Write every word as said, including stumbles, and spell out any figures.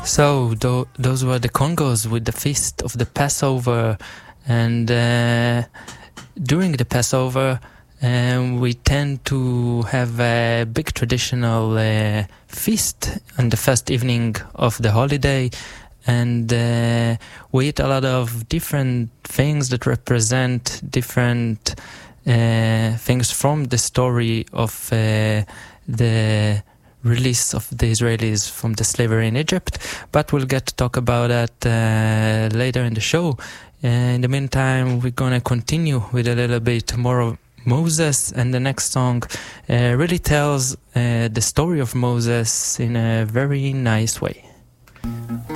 So th- those were the Congos with the feast of the Passover, and uh, during the Passover um, we tend to have a big traditional uh, feast on the first evening of the holiday, and uh, we eat a lot of different things that represent different uh, things from the story of uh, the release of the Israelis from the slavery in Egypt, but we'll get to talk about that uh, later in the show. Uh, in the meantime, we're going to continue with a little bit more of Moses, and the next song uh, really tells uh, the story of Moses in a very nice way.